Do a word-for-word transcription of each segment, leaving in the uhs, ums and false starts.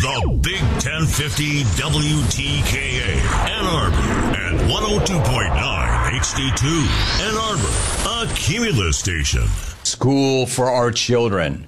The Big ten fifty W T K A Ann Arbor and one oh two point nine H D two Ann Arbor, a Cumulus station. School for our children.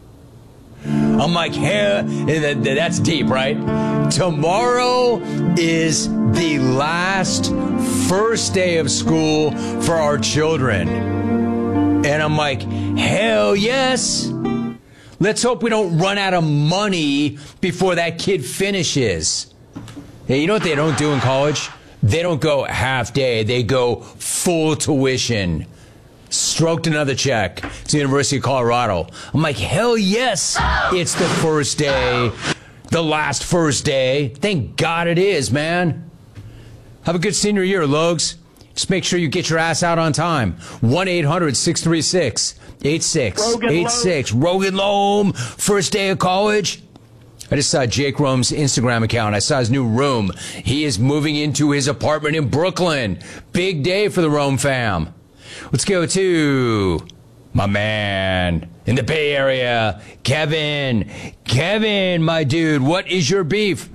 I'm like, hey, that's deep, right? Tomorrow is the last first day of school for our children. And I'm like, hell yes. Let's hope we don't run out of money before that kid finishes. Hey, you know what they don't do in college? They don't go half day. They go full tuition. Stroked another check. It's the University of Colorado. I'm like, hell yes, it's the first day. The last first day. Thank God it is, man. Have a good senior year, Logs. Just make sure you get your ass out on time. one eight hundred six three six eight six eight six. Rogan Loam, first day of college. I just saw Jake Rome's Instagram account. I saw his new room. He is moving into his apartment in Brooklyn. Big day for the Rome fam. Let's go to my man in the Bay Area, Kevin. Kevin, my dude, what is your beef?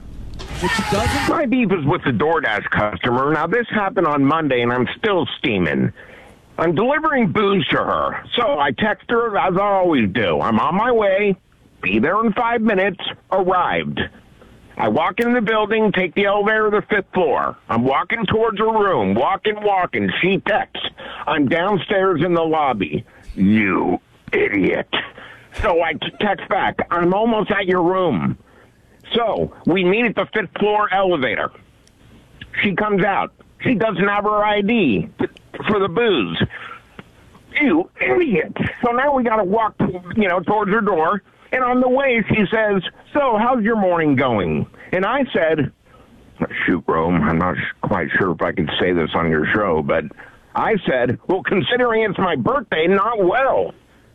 My beef is with the DoorDash customer. Now, this happened on Monday, and I'm still steaming. I'm delivering booze to her, so I text her as I always do. I'm on my way. Be there in five minutes. Arrived. I walk in the building, take the elevator to the fifth floor. I'm walking towards her room, walking, walking. She texts. I'm downstairs in the lobby. You idiot. So I text back. I'm almost at your room. So we meet at the fifth floor elevator. She comes out. She doesn't have her I D for the booze. You idiot. So now we got to walk, you know, towards her door. And on the way, she says, so how's your morning going? And I said, shoot, Rome, I'm not quite sure if I can say this on your show, but I said, well, considering it's my birthday, not well.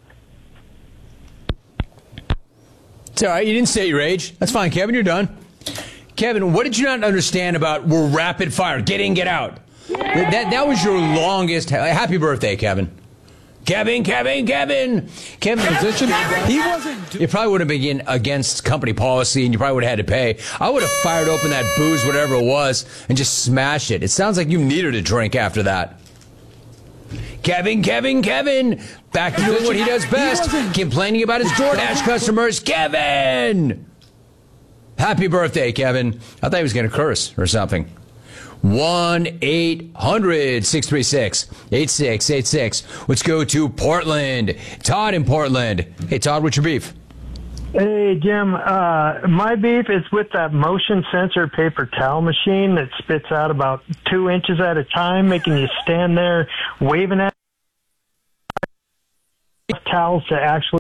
It's all right. You didn't say your age. That's fine, Kevin. You're done. Kevin, what did you not understand about we're rapid fire? Get in, get out. Yeah. That, that was your longest. Happy birthday, Kevin. Kevin, Kevin, Kevin, Kevin, Kevin, Kevin. He wasn't. It probably would have been against company policy, and you probably would have had to pay. I would have fired open that booze, whatever it was, and just smashed it. It sounds like you needed a drink after that. Kevin, Kevin, Kevin, back to doing what he does best, complaining about his DoorDash customers. Kevin, happy birthday, Kevin. I thought he was going to curse or something. one eight hundred six three six eight six eight six. Let's go to Portland. Todd in Portland. Hey, Todd, what's your beef? Hey, Jim. Uh, my beef is with that motion sensor paper towel machine that spits out about two inches at a time, making you stand there waving at towels to actually...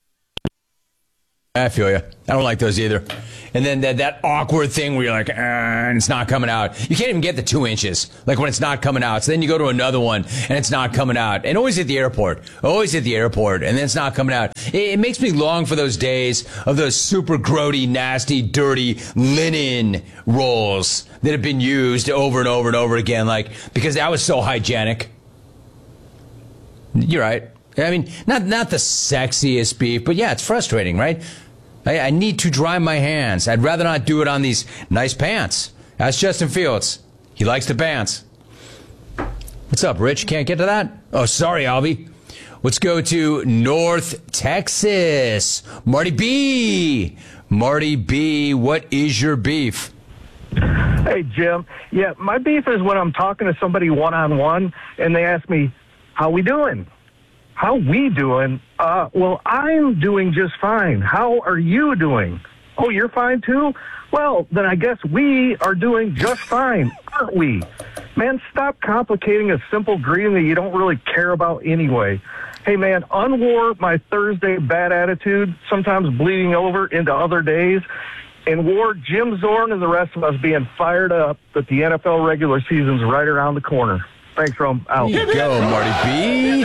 I feel you. I don't like those either. And then that, that awkward thing where you're like, uh, and it's not coming out. You can't even get the two inches, like when it's not coming out. So then you go to another one, and it's not coming out. And always at the airport. Always at the airport, and then it's not coming out. It, it makes me long for those days of those super grody, nasty, dirty linen rolls that have been used over and over and over again, like, because that was so hygienic. You're right. I mean, not not the sexiest beef, but yeah, it's frustrating, right? I, I need to dry my hands. I'd rather not do it on these nice pants. That's Justin Fields. He likes the pants. What's up, Rich? Can't get to that? Oh, sorry, Albie. Let's go to North Texas. Marty B. Marty B, what is your beef? Hey, Jim. Yeah, my beef is when I'm talking to somebody one-on-one, and they ask me, how we doing? How we doing? Uh, well, I'm doing just fine. How are you doing? Oh, you're fine too? Well, then I guess we are doing just fine, aren't we? Man, stop complicating a simple greeting that you don't really care about anyway. Hey, man, unwore my Thursday bad attitude, sometimes bleeding over into other days, and wore Jim Zorn and the rest of us being fired up that the N F L regular season's right around the corner. Thanks, Rom. Out. There you go, Marty B.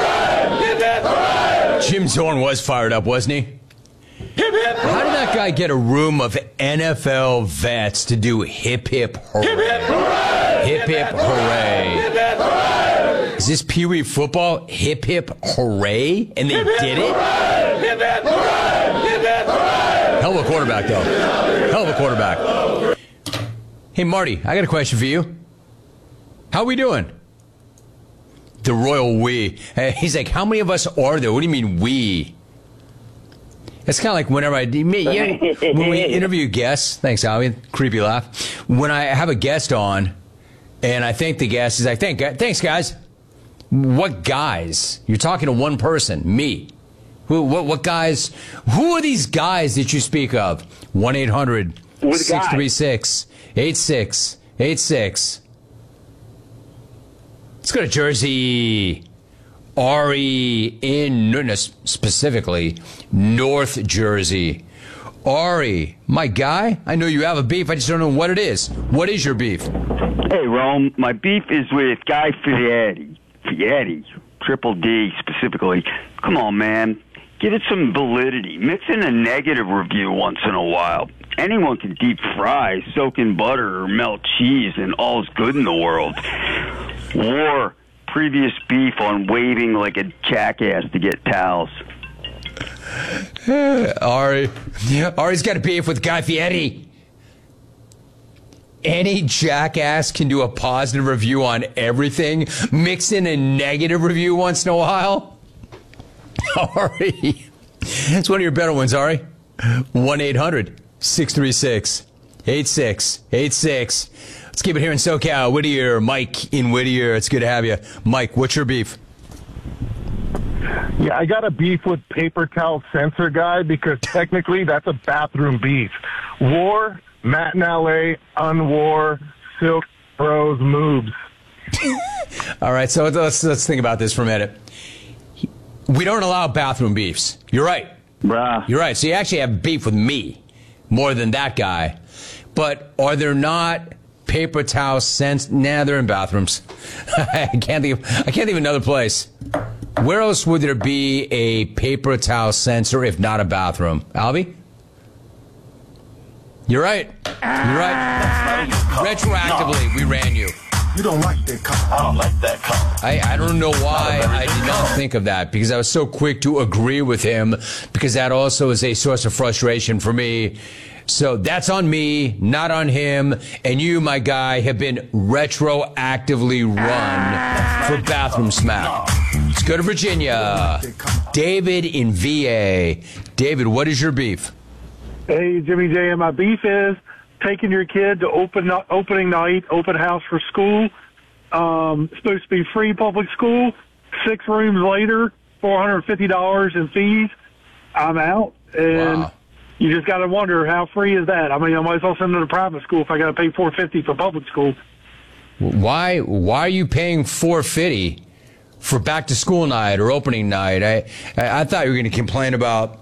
Jim Zorn was fired up, wasn't he? How did that guy get a room of N F L vets to do hip hip hooray? Hip hip hooray. Is this Pee Wee football? Hip hip hooray? And they did it? Hell of a quarterback, though. Hell of a quarterback. Hey, Marty, I got a question for you. How we doing? The royal we. Hey, he's like, how many of us are there? What do you mean we? It's kind of like whenever I me, yeah, when we interview guests. Thanks, Howie. Creepy laugh. When I have a guest on, and I thank the guest, he's like, Thank, thanks, guys. What guys? You're talking to one person, me. Who? What, what guys? Who are these guys that you speak of? one eight hundred six three six eight six eight six Let's go to Jersey. Ari in, no, specifically, North Jersey. Ari, my guy, I know you have a beef. I just don't know what it is. What is your beef? Hey, Rome, my beef is with Guy Fieri. Fieri, Triple D specifically. Come on, man. Give it some validity. Mix in a negative review once in a while. Anyone can deep fry, soak in butter, or melt cheese, and all's good in the world. War. Previous beef on waving like a jackass to get towels. Ari. Ari's got a beef with Guy Fieri. Any jackass can do a positive review on everything. Mix in a negative review once in a while. Ari. It's one of your better ones, Ari. one eight hundred six three six eight six eight six Let's keep it here in SoCal. Whittier, Mike in Whittier. It's good to have you. Mike, what's your beef? Yeah, I got a beef with paper towel sensor guy because technically that's a bathroom beef. War, Matt in L A, unwar, Silk, Bros, moves. All right, so let's let's think about this for a minute. We don't allow bathroom beefs. You're right. Bruh. You're right. So you actually have beef with me more than that guy. But are there not paper towel sense? Nah, they're in bathrooms. I can't think of, I can't think of another place. Where else would there be a paper towel sensor if not a bathroom? Albie? You're right. You're right. Retroactively, we ran you. You don't like that car. I don't like that car. I, I don't know why I did not think of that, because I was so quick to agree with him, because that also is a source of frustration for me. So that's on me, not on him. And you, my guy, have been retroactively run for bathroom smack. Let's go to Virginia. David in V A. David, what is your beef? Hey, Jimmy J, and my beef is taking your kid to open opening night, open house for school. Um, supposed to be free public school. Six rooms later, four hundred fifty dollars in fees. I'm out. And wow. You just got to wonder, how free is that? I mean, I might as well send them to private school if I got to pay four hundred fifty dollars for public school. Why, why are you paying four hundred fifty dollars for back to school night or opening night? I, I, I thought you were going to complain about.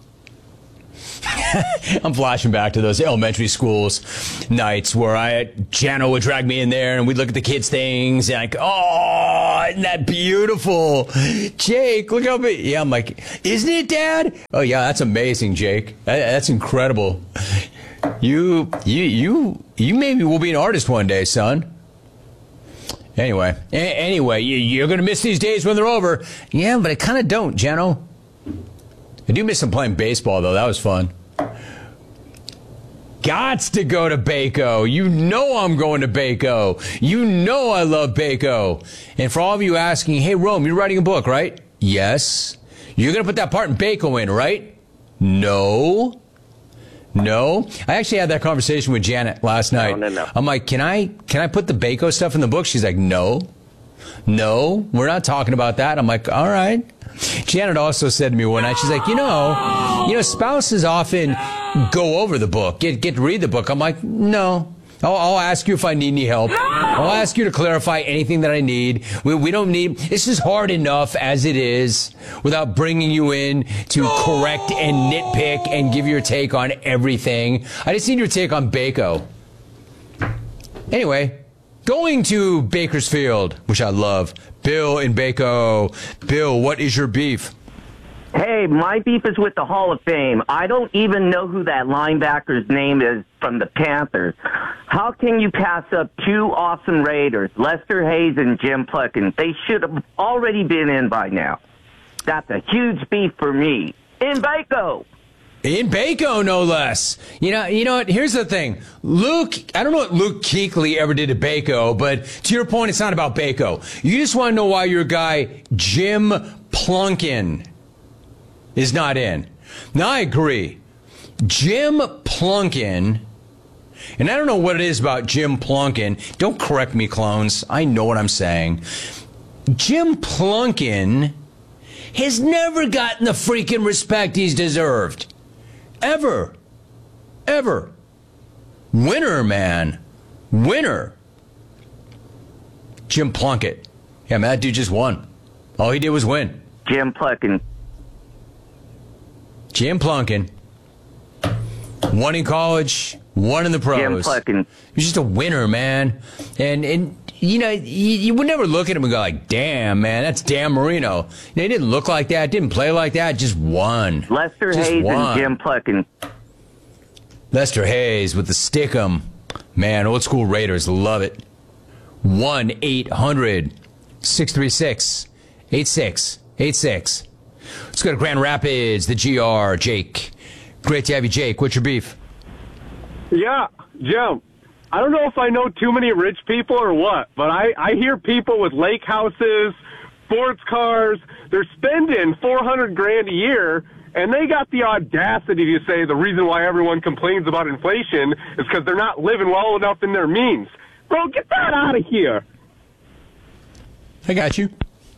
I'm flashing back to those elementary schools nights where I, Jano would drag me in there and we'd look at the kids' things and like, oh, isn't that beautiful? Jake, look how big. Yeah, I'm like, isn't it, Dad? Oh, yeah, that's amazing, Jake. That, that's incredible. You, you, you, you maybe will be an artist one day, son. Anyway, a- anyway, you, you're going to miss these days when they're over. Yeah, but I kind of don't, Jano. I do miss him playing baseball, though. That was fun. Gots to go to Baco. You know I'm going to Baco. You know I love Baco. And for all of you asking, hey, Rome, you're writing a book, right? Yes. You're going to put that part in Baco in, right? No. No. I actually had that conversation with Janet last night. No, no, no. I'm like, can I, can I put the Baco stuff in the book? She's like, no. No, we're not talking about that. I'm like, all right. Janet also said to me one night, she's like, you know, you know, spouses often go over the book, get get to read the book. I'm like, no. I'll, I'll ask you if I need any help. I'll ask you to clarify anything that I need. We, we don't need, this is hard enough as it is without bringing you in to correct and nitpick and give your take on everything. I just need your take on Baco. Anyway, going to Bakersfield, which I love. Bill in Baco. Bill, what is your beef? Hey, my beef is with the Hall of Fame. I don't even know who that linebacker's name is from the Panthers. How can you pass up two awesome Raiders, Lester Hayes and Jim Plunkett? They should have already been in by now. That's a huge beef for me. In Baco. In Baco, no less. You know, you know what? Here's the thing. Luke, I don't know what Luke Kuechly ever did to Baco, but to your point, it's not about Baco. You just want to know why your guy, Jim Plunkin, is not in. Now, I agree. Jim Plunkin, and I don't know what it is about Jim Plunkin. Don't correct me, clones. I know what I'm saying. Jim Plunkin has never gotten the freaking respect he's deserved. Ever. Ever. Winner, man. Winner. Jim Plunkett. Yeah, man, that dude just won. All he did was win. Jim Plunkin. Jim Plunkin. One in college, one in the pros. Jim Plunkin. He's just a winner, man. And, and you know, you, you would never look at him and go like, damn, man, that's Dan Marino. You know, he didn't look like that, didn't play like that, just won. Lester just Hayes won. and Jim Plunkin. Lester Hayes with the stick'em. Man, old school Raiders, love it. one eight hundred six three six eight six eight six. Let's go to Grand Rapids, the G R, Jake. Great to have you, Jake. What's your beef? Yeah, Jim. I don't know if I know too many rich people or what, but I, I hear people with lake houses, sports cars, they're spending four hundred grand a year, and they got the audacity to say the reason why everyone complains about inflation is because they're not living well enough in their means. Bro, get that out of here. I got you.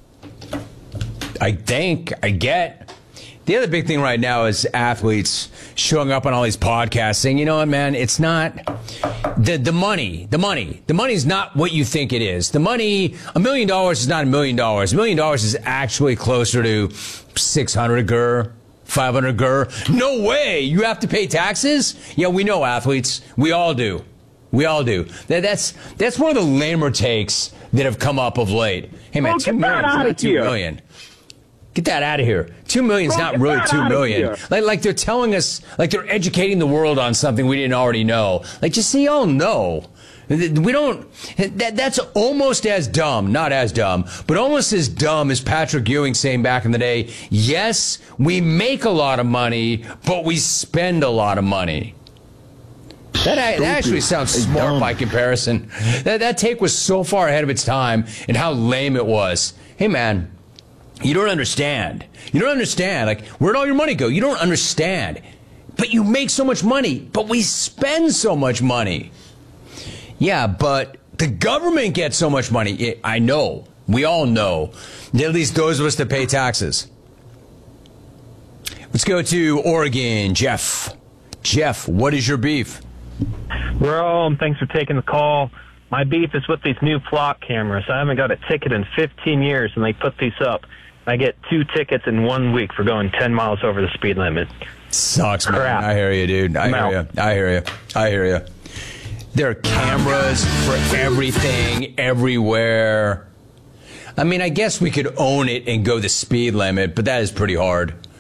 I think, I get. The other big thing right now is athletes showing up on all these podcasts saying, you know what, man, it's not the the money, the money. The money is not what you think it is. The money, a million dollars is not a million dollars. A million dollars is actually closer to six hundred G R, five hundred G R. No way. You have to pay taxes? Yeah, we know, athletes. We all do. We all do. That, that's that's one of the lamer takes that have come up of late. Hey, man, Bro, two million is not two here. million. Get that out of here. Two million's Bro, not get really that two outta million. here. Like, like they're telling us, like they're educating the world on something we didn't already know. Like, just so y'all know. We don't, that, that's almost as dumb, not as dumb, but almost as dumb as Patrick Ewing saying back in the day, yes, we make a lot of money, but we spend a lot of money. That, that actually sounds smart by comparison. That, that take was so far ahead of its time and how lame it was. Hey, man. You don't understand. You don't understand. Like, where'd all your money go? You don't understand. But you make so much money, but we spend so much money. Yeah, but the government gets so much money. It, I know. We all know. At least those of us that pay taxes. Let's go to Oregon. Jeff. Jeff, what is your beef? Bro, thanks for taking the call. My beef is with these new flock cameras. I haven't got a ticket in fifteen years, and they put these up. I get two tickets in one week for going ten miles over the speed limit. Sucks, man. Crap. I hear you, dude. I I'm hear out. you. I hear you. I hear you. There are cameras for everything, everywhere. I mean, I guess we could own it and go the speed limit, but that is pretty hard.